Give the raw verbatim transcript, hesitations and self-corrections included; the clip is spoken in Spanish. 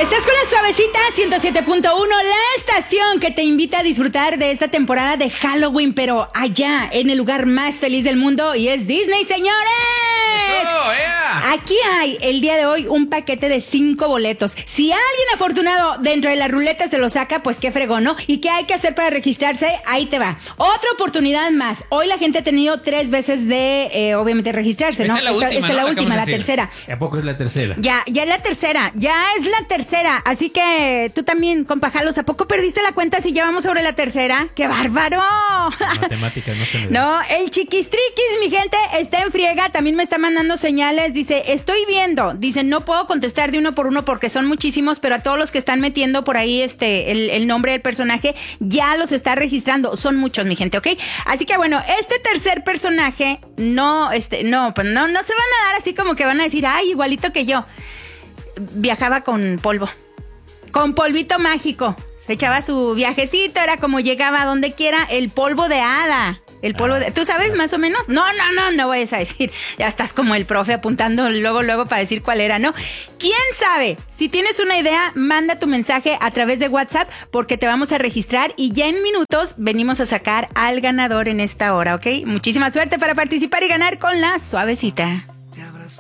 Estás con la Suavecita ciento siete punto uno, la estación que te invita a disfrutar de esta temporada de Halloween, pero allá, en el lugar más feliz del mundo, y es Disney, señores. Oh, yeah. Aquí hay el día de hoy un paquete de cinco boletos. Si alguien afortunado dentro de la ruleta se lo saca, pues qué fregón, ¿no? ¿Y qué hay que hacer para registrarse? Ahí te va. Otra oportunidad más. Hoy la gente ha tenido tres veces de, eh, obviamente, registrarse, ¿no? Esta es la esta, última, esta es ¿no? la última, la Acabamos de decir. tercera. ¿A poco es la tercera? Ya, ya es la tercera, ya es la tercera. Así que tú también, compa Jalos, ¿a poco perdiste la cuenta si ya vamos sobre la tercera? ¡Qué bárbaro! Matemáticas no se me No, el chiquistriquis, mi gente, está en friega. También me está mandando señales. Dice, estoy viendo. Dice, no puedo contestar de uno por uno porque son muchísimos, pero a todos los que están metiendo por ahí este el, el nombre del personaje, ya los está registrando. Son muchos, mi gente, ¿ok? Así que bueno, este tercer personaje, no, este, no, pues no, no se van a dar así como que van a decir, ay, igualito que yo. Viajaba con polvo. Con polvito mágico. Se echaba su viajecito, era como llegaba a donde quiera, el polvo de hada. El polvo de... ¿Tú sabes más o menos? No, no, no, no vayas a decir. Ya estás como el profe apuntando luego, luego para decir cuál era, ¿no? ¿Quién sabe? Si tienes una idea, manda tu mensaje a través de WhatsApp porque te vamos a registrar y ya en minutos venimos a sacar al ganador en esta hora, ¿ok? Muchísima suerte para participar y ganar con la Suavecita.